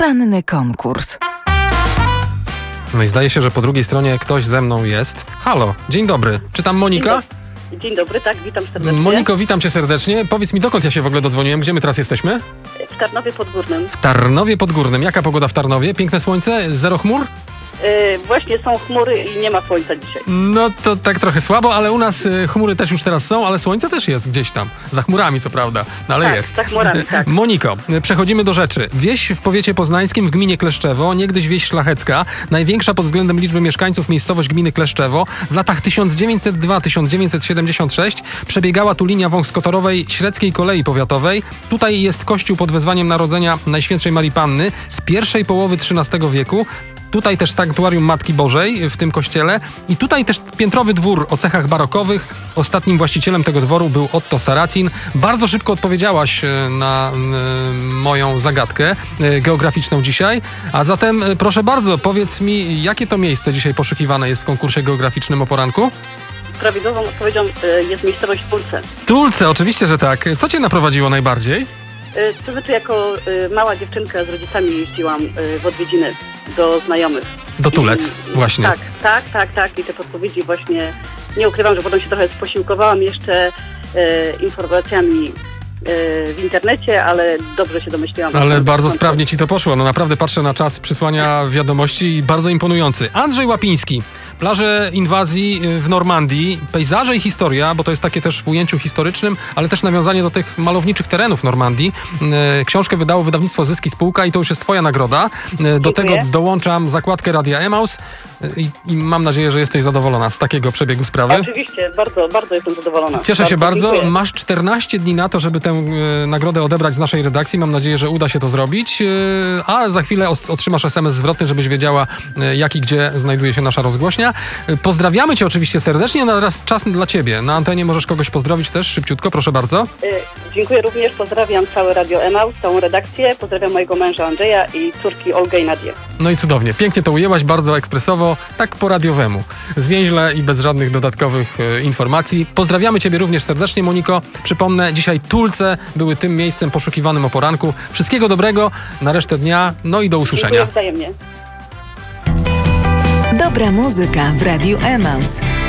Poranny konkurs. No i zdaje się, że po drugiej stronie ktoś ze mną jest. Halo, dzień dobry. Czy tam Monika? Dzień dobry, tak, witam serdecznie. Moniko, witam cię serdecznie. Powiedz mi, dokąd ja się w ogóle dodzwoniłem? Gdzie my teraz jesteśmy? W Tarnowie Podgórnym. W Tarnowie Podgórnym. Jaka pogoda w Tarnowie? Piękne słońce? Zero chmur? Właśnie są chmury i nie ma słońca dzisiaj. No to tak trochę słabo, ale u nas chmury też już teraz są, ale słońce też jest gdzieś tam. Za chmurami co prawda, no ale Tak, jest. za chmurami, tak. Moniko, przechodzimy do rzeczy. Wieś w powiecie poznańskim w gminie Kleszczewo, niegdyś wieś szlachecka, największa pod względem liczby mieszkańców miejscowość gminy Kleszczewo. W latach 1902-1976 przebiegała tu linia wąskotorowej Średzkiej Kolei Powiatowej. Tutaj jest kościół pod wezwaniem narodzenia Najświętszej Marii Panny z pierwszej połowy XIII wieku. Tutaj też sanktuarium Matki Bożej w tym kościele i tutaj też piętrowy dwór o cechach barokowych. Ostatnim właścicielem tego dworu był Otto Saracin. Bardzo szybko odpowiedziałaś na moją zagadkę geograficzną dzisiaj. A zatem proszę bardzo, powiedz mi, jakie to miejsce dzisiaj poszukiwane jest w konkursie geograficznym o poranku? Prawidłową odpowiedzią jest miejscowość Tulce. Tulce, oczywiście, że tak. Co cię naprowadziło najbardziej? Co wy tu jako mała dziewczynka z rodzicami jeździłam w odwiedziny do znajomych. Do Tulec, właśnie. Tak. I te podpowiedzi właśnie, nie ukrywam, że potem się trochę posiłkowałam jeszcze informacjami w internecie, ale dobrze się domyśliłam. Ale bardzo sprawnie ci to poszło. No naprawdę patrzę na czas przysłania wiadomości i bardzo imponujący. Andrzej Łapiński. Plaże inwazji w Normandii, pejzaże i historia, bo to jest takie też w ujęciu historycznym, ale też nawiązanie do tych malowniczych terenów Normandii. Książkę wydało wydawnictwo Zyski Spółka i to już jest twoja nagroda. Do tego dołączam zakładkę Radia Emaus i mam nadzieję, że jesteś zadowolona z takiego przebiegu sprawy. Oczywiście, bardzo jestem zadowolona. Cieszę się bardzo. Dziękuję. Masz 14 dni na to, żeby tę nagrodę odebrać z naszej redakcji. Mam nadzieję, że uda się to zrobić. A za chwilę otrzymasz SMS zwrotny, żebyś wiedziała, jak i gdzie znajduje się nasza rozgłośnia. Pozdrawiamy cię oczywiście serdecznie, no teraz czas dla ciebie. Na antenie możesz kogoś pozdrowić też, szybciutko, proszę bardzo. Dziękuję również, pozdrawiam całe Radio Emaus, całą redakcję, pozdrawiam mojego męża Andrzeja i córki Olgę i Nadię. No i cudownie, pięknie to ujęłaś, bardzo ekspresowo, tak po radiowemu. Zwięźle i bez żadnych dodatkowych informacji. Pozdrawiamy ciebie również serdecznie, Moniko. Przypomnę, dzisiaj Tulce były tym miejscem poszukiwanym o poranku. Wszystkiego dobrego na resztę dnia, no i do usłyszenia. Dziękuję wzajemnie. Dobra muzyka w Radiu Emaus.